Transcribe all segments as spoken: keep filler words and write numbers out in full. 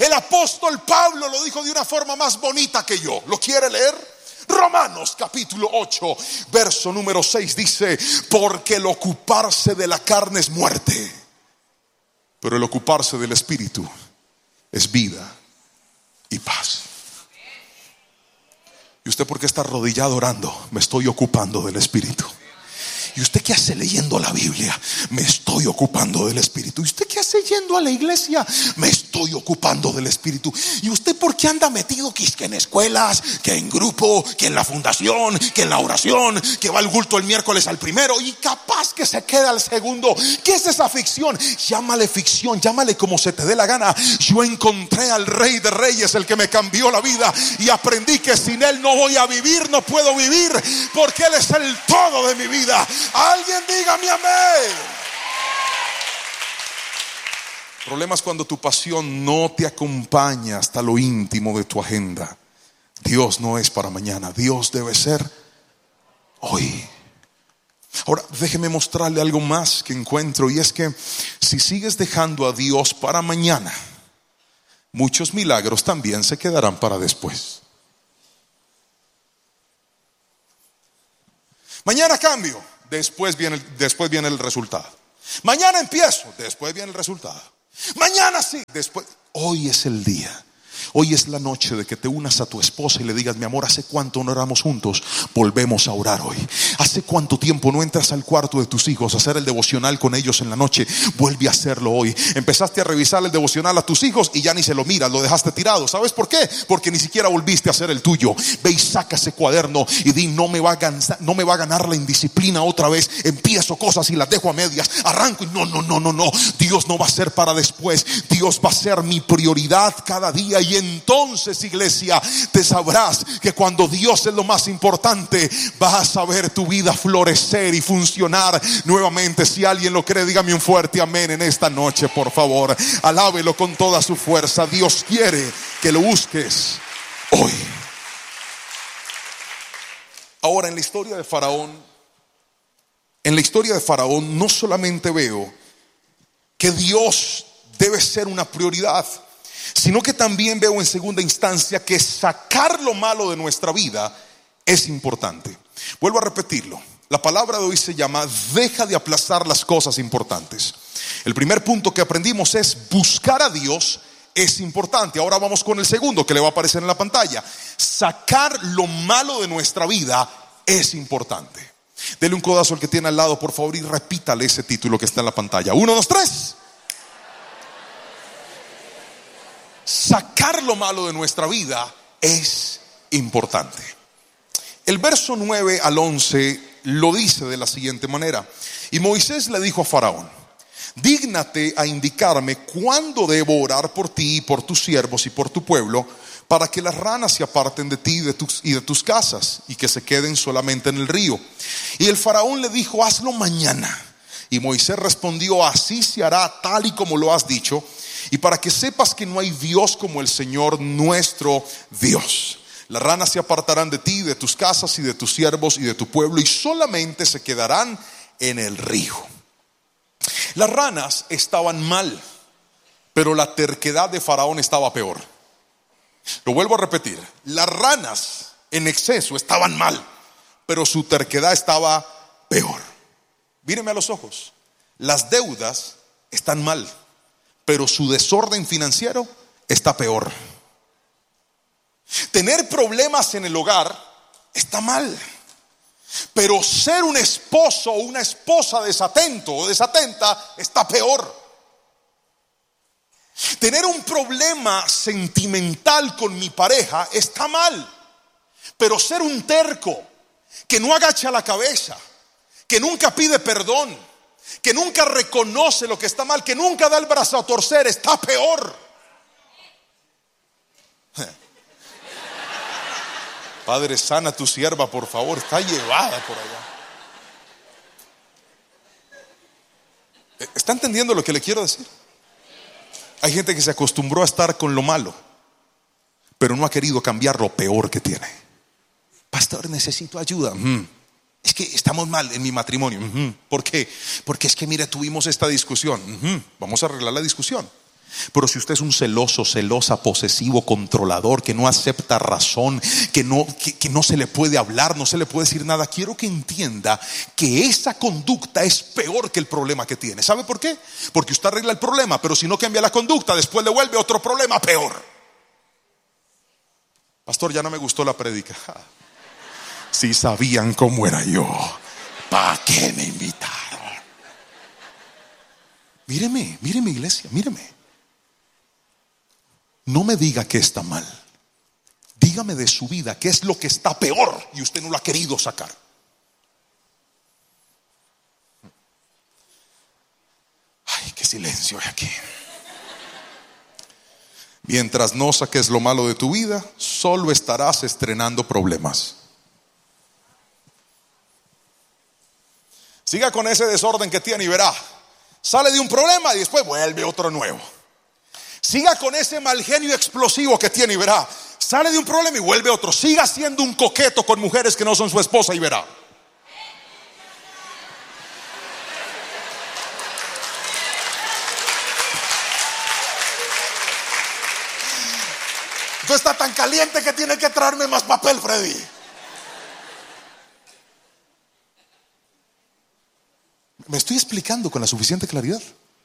El apóstol Pablo lo dijo de una forma más bonita que yo. ¿Lo quiere leer? Romanos capítulo ocho, verso número seis dice: porque el ocuparse de la carne es muerte, pero el ocuparse del espíritu es vida y paz. ¿Y usted por qué está arrodillado orando? Me estoy ocupando del espíritu. ¿Y usted qué hace leyendo la Biblia? Me estoy ocupando del espíritu. ¿Y usted qué hace yendo a la iglesia? Me estoy ocupando del espíritu. ¿Y usted por qué anda metido que, que en escuelas, que en grupo, que en la fundación, que en la oración, que va al culto el miércoles al primero y capaz que se queda al segundo? ¿Qué es esa ficción? Llámale ficción, llámale como se te dé la gana. Yo encontré al Rey de Reyes, el que me cambió la vida, y aprendí que sin Él no voy a vivir, no puedo vivir, porque Él es el todo de mi vida. Alguien dígame amén. El problema es cuando tu pasión no te acompaña hasta lo íntimo de tu agenda. Dios no es para mañana, Dios debe ser hoy. Ahora déjeme mostrarle algo más que encuentro, y es que si sigues dejando a Dios para mañana, muchos milagros también se quedarán para después. Mañana cambio, después viene, después viene el resultado. Mañana empiezo, después viene el resultado. Mañana sí, después. Hoy es el día. Hoy es la noche de que te unas a tu esposa y le digas: mi amor, ¿hace cuánto no oramos juntos? Volvemos a orar hoy. ¿Hace cuánto tiempo no entras al cuarto de tus hijos a hacer el devocional con ellos en la noche? Vuelve a hacerlo hoy. Empezaste a revisar el devocional a tus hijos y ya ni se lo miras, lo dejaste tirado. ¿Sabes por qué? Porque ni siquiera volviste a hacer el tuyo. Ve y saca ese cuaderno y di: no me va a ganar, no me va a ganar la indisciplina otra vez. Empiezo cosas y las dejo a medias. Arranco y no, no, no, no, no. Dios no va a ser para después. Dios va a ser mi prioridad cada día. Y entonces, iglesia, te sabrás que cuando Dios es lo más importante, vas a ver tu vida florecer y funcionar nuevamente. Si alguien lo cree, dígame un fuerte amén en esta noche, por favor. Alábelo con toda su fuerza. Dios quiere que lo busques hoy. Ahora, en la historia de Faraón, en la historia de Faraón no solamente veo que Dios debe ser una prioridad, sino que también veo en segunda instancia que sacar lo malo de nuestra vida es importante. Vuelvo a repetirlo. La palabra de hoy se llama: deja de aplazar las cosas importantes. El primer punto que aprendimos es: buscar a Dios es importante. Ahora vamos con el segundo, que le va a aparecer en la pantalla. Sacar lo malo de nuestra vida es importante. Dele un codazo al que tiene al lado, por favor, y repítale ese título que está en la pantalla. Uno, dos, tres. Sacar lo malo de nuestra vida es importante. El verso nueve al once lo dice de la siguiente manera: y Moisés le dijo a Faraón: dígnate a indicarme cuándo debo orar por ti y por tus siervos y por tu pueblo, para que las ranas se aparten de ti y de tus, y de tus casas, y que se queden solamente en el río. Y el Faraón le dijo: hazlo mañana. Y Moisés respondió: así se hará, tal y como lo has dicho. Y para que sepas que no hay Dios como el Señor nuestro Dios. Las ranas se apartarán de ti, de tus casas y de tus siervos y de tu pueblo, y solamente se quedarán en el río. Las ranas estaban mal, pero la terquedad de Faraón estaba peor. Lo vuelvo a repetir: las ranas en exceso estaban mal, pero su terquedad estaba peor. Míreme a los ojos. Las deudas están mal, pero su desorden financiero está peor. Tener problemas en el hogar está mal, pero ser un esposo o una esposa desatento o desatenta está peor. Tener un problema sentimental con mi pareja está mal, pero ser un terco que no agacha la cabeza, que nunca pide perdón, que nunca reconoce lo que está mal, que nunca da el brazo a torcer, está peor. Padre, sana a tu sierva, por favor, está llevada por allá. ¿Está entendiendo lo que le quiero decir? Hay gente que se acostumbró a estar con lo malo, pero no ha querido cambiar lo peor que tiene. Pastor, necesito ayuda. Mm. Es que estamos mal en mi matrimonio. Uh-huh. ¿Por qué? Porque es que mira, tuvimos esta discusión. Uh-huh. Vamos a arreglar la discusión. Pero si usted es un celoso, celosa, posesivo, controlador, que no acepta razón, que no, que, que no se le puede hablar, no se le puede decir nada, quiero que entienda que esa conducta es peor que el problema que tiene. ¿Sabe por qué? Porque usted arregla el problema, pero si no cambia la conducta, después le vuelve otro problema peor. Pastor, ya no me gustó la prédica. Si sabían cómo era yo, ¿para qué me invitaron? Míreme, míreme, iglesia, míreme. No me diga que está mal. Dígame de su vida qué es lo que está peor y usted no lo ha querido sacar. Ay, qué silencio hay aquí. Mientras no saques lo malo de tu vida, solo estarás estrenando problemas. Siga con ese desorden que tiene y verá. Sale de un problema y después vuelve otro nuevo. Siga con ese mal genio explosivo que tiene y verá. Sale de un problema y vuelve otro. Siga siendo un coqueto con mujeres que no son su esposa y verá. Esto está tan caliente que tiene que traerme más papel, Freddy. ¿Me estoy explicando con la suficiente claridad?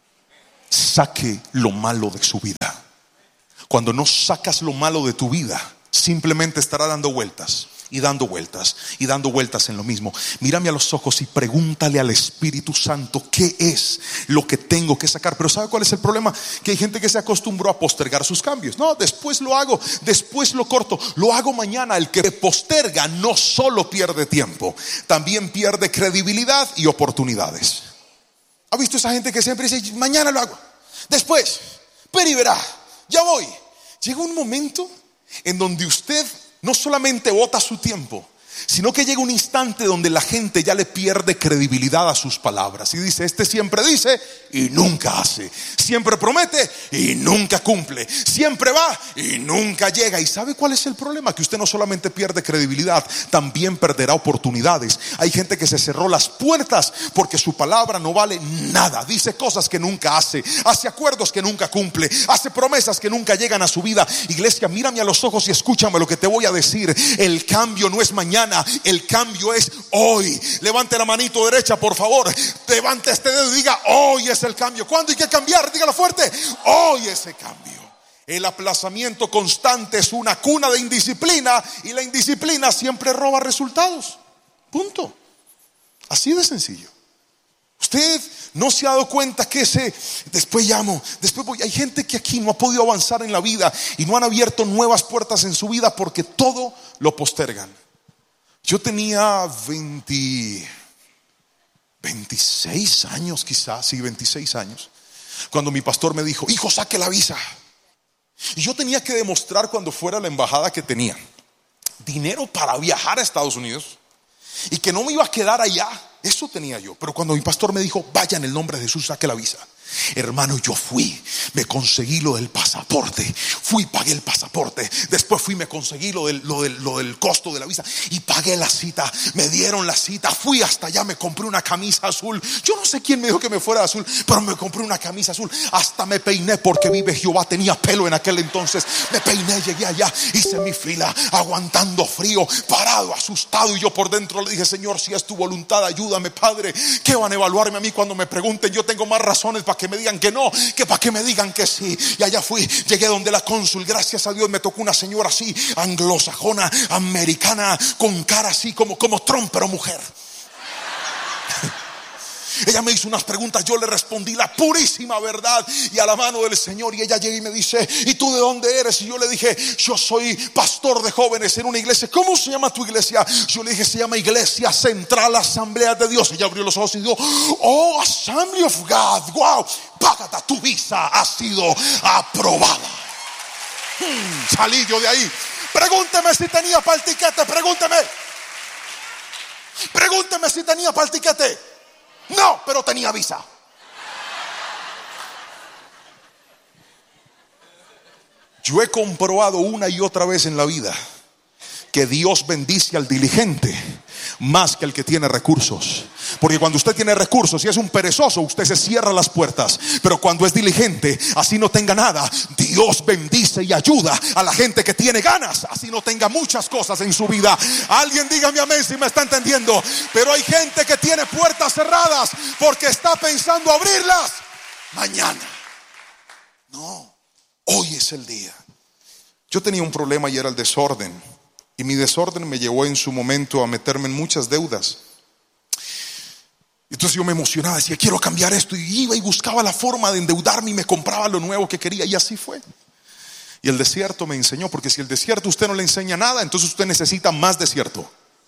Saque lo malo de su vida. Cuando no sacas lo malo de tu vida, simplemente estará dando vueltas y dando vueltas y dando vueltas en lo mismo. Mírame a los ojos y pregúntale al Espíritu Santo qué es lo que tengo que sacar. Pero ¿sabe cuál es el problema? Que hay gente que se acostumbró a postergar sus cambios. No, después lo hago, después lo corto, lo hago mañana. El que posterga no solo pierde tiempo, también pierde credibilidad y oportunidades. ¿Ha visto esa gente que siempre dice mañana lo hago, después, pero y verá, ya voy? Llega un momento en donde usted no solamente bota su tiempo, sino que llega un instante donde la gente ya le pierde credibilidad a sus palabras y dice: este siempre dice y nunca hace, siempre promete y nunca cumple, siempre va y nunca llega. ¿Y sabe cuál es el problema? Que usted no solamente pierde credibilidad, también perderá oportunidades. Hay gente que se cerró las puertas porque su palabra no vale nada. Dice cosas que nunca hace, hace acuerdos que nunca cumple, hace promesas que nunca llegan a su vida. Iglesia, mírame a los ojos y escúchame lo que te voy a decir. El cambio no es mañana, el cambio es hoy. Levante la manito derecha, por favor. Levante este dedo y diga: hoy es el cambio. ¿Cuándo hay que cambiar? Dígalo fuerte: hoy es el cambio. El aplazamiento constante es una cuna de indisciplina, y la indisciplina siempre roba resultados. Punto. Así de sencillo. Usted no se ha dado cuenta que ese después llamo, después voy. Hay gente que aquí no ha podido avanzar en la vida y no han abierto nuevas puertas en su vida porque todo lo postergan. Yo tenía veinte, veintiséis años quizás, sí, veintiséis años, cuando mi pastor me dijo: hijo, saque la visa. Y yo tenía que demostrar cuando fuera a la embajada que tenía dinero para viajar a Estados Unidos y que no me iba a quedar allá. Eso tenía yo. Pero cuando mi pastor me dijo: vaya en el nombre de Jesús, saque la visa, hermano, yo fui, me conseguí lo del pasaporte, fui, pagué el pasaporte, después fui, me conseguí lo del, lo del, lo del costo de la visa y pagué la cita, me dieron la cita, fui hasta allá, me compré una camisa azul. Yo no sé quién me dijo que me fuera azul, pero me compré una camisa azul, hasta me peiné porque vive Jehová, tenía pelo en aquel entonces. Me peiné, llegué allá, hice mi fila, aguantando frío, parado, asustado, y yo por dentro le dije: Señor, si es tu voluntad, ayúdame, Padre. ¿Qué van a evaluarme a mí cuando me pregunten? Yo tengo más razones para que me digan que no que para que me digan que sí. Y allá fui, llegué donde la cónsul, gracias a Dios me tocó una señora así, anglosajona, americana, con cara así como, como Trump, pero mujer. Ella me hizo unas preguntas, yo le respondí la purísima verdad y a la mano del Señor. Y ella llega y me dice: ¿y tú de dónde eres? Y yo le dije: yo soy pastor de jóvenes en una iglesia. ¿Cómo se llama tu iglesia? Yo le dije: se llama Iglesia Central Asamblea de Dios. Ella abrió los ojos y dijo: oh, Assembly of God. Wow, págata, tu visa ha sido aprobada. hmm, Salí yo de ahí. Pregúnteme si tenía para el tiquete. Pregúnteme Pregúnteme si tenía para el tiquete. No, pero tenía visa. Yo he comprobado una y otra vez en la vida que Dios bendice al diligente más que al que tiene recursos. Porque cuando usted tiene recursos y es un perezoso, usted se cierra las puertas. Pero cuando es diligente, así no tenga nada, Dios bendice y ayuda a la gente que tiene ganas, así no tenga muchas cosas en su vida. Alguien dígame amén si me está entendiendo. Pero hay gente que tiene puertas cerradas porque está pensando abrirlas mañana. No, hoy es el día. Yo tenía un problema y era el desorden. Y mi desorden me llevó en su momento a meterme en muchas deudas. Entonces yo me emocionaba, decía quiero cambiar esto. Y iba y buscaba la forma de endeudarme y me compraba lo nuevo que quería. Y así fue. Y el desierto me enseñó. Porque si el desierto usted no le enseña nada, entonces usted necesita más desierto.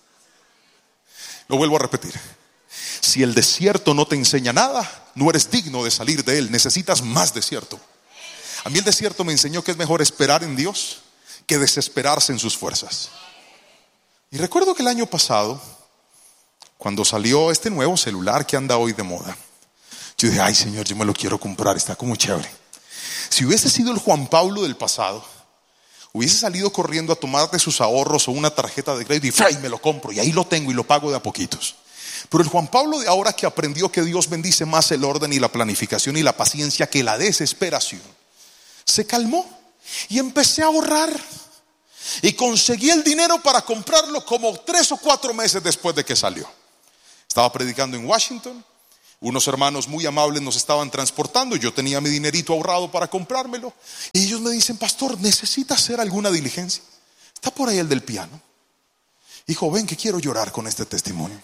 Lo vuelvo a repetir. Si el desierto no te enseña nada, no eres digno de salir de él. Necesitas más desierto. A mí el desierto me enseñó que es mejor esperar en Dios que desesperarse en sus fuerzas. Y recuerdo que el año pasado, cuando salió este nuevo celular que anda hoy de moda, yo dije, ay Señor, yo me lo quiero comprar, está como chévere. Si hubiese sido el Juan Pablo del pasado, hubiese salido corriendo a tomar de sus ahorros o una tarjeta de crédito y ¡fray! Me lo compro y ahí lo tengo y lo pago de a poquitos. Pero el Juan Pablo de ahora, que aprendió que Dios bendice más el orden y la planificación y la paciencia que la desesperación, se calmó y empecé a ahorrar y conseguí el dinero para comprarlo como tres o cuatro meses después de que salió. Estaba predicando en Washington, unos hermanos muy amables nos estaban transportando, yo tenía mi dinerito ahorrado para comprármelo y ellos me dicen, pastor, ¿necesita hacer alguna diligencia? Está por ahí el del piano. Hijo, ven que quiero llorar con este testimonio.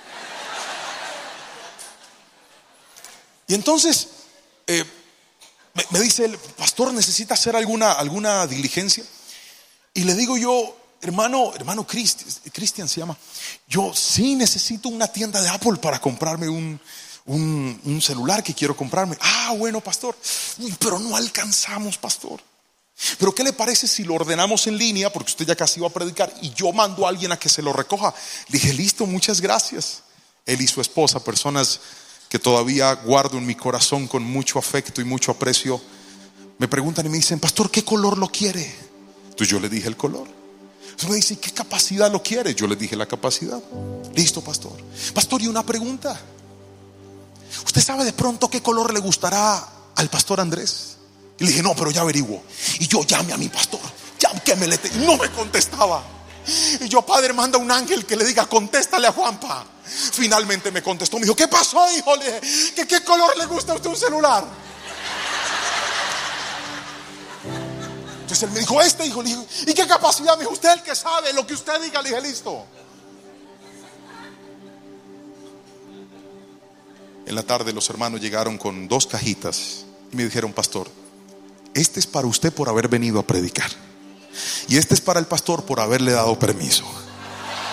Y entonces eh, me, me dice el pastor, ¿necesita hacer alguna, alguna diligencia? Y le digo yo, hermano, hermano Cristian se llama, yo sí necesito una tienda de Apple para comprarme un, un, un celular que quiero comprarme. Ah, bueno, pastor. Uy, pero no alcanzamos, pastor. Pero ¿qué le parece si lo ordenamos en línea? Porque usted ya casi va a predicar y yo mando a alguien a que se lo recoja. Le dije, listo, muchas gracias. Él y su esposa, personas que todavía guardo en mi corazón con mucho afecto y mucho aprecio, me preguntan y me dicen, pastor, ¿qué color lo quiere? Entonces yo le dije el color. Entonces me dice, ¿qué capacidad lo quiere? Yo le dije la capacidad. Listo, pastor. Pastor, y una pregunta. ¿Usted sabe de pronto qué color le gustará al pastor Andrés? Y le dije, no, pero ya averiguo. Y yo llame a mi pastor, ya que me le te... no me contestaba. Y yo, padre, manda un ángel que le diga, contéstale a Juanpa. Finalmente me contestó, me dijo, ¿qué pasó, hijo? Le dije, ¿qué, ¿qué color le gusta a usted un celular? Entonces él me dijo, este, hijo. Le dije, ¿y qué capacidad? Me dijo, usted el que sabe, lo que usted diga. Le dije, listo. En la tarde los hermanos llegaron con dos cajitas y me dijeron, pastor, este es para usted por haber venido a predicar y este es para el pastor por haberle dado permiso.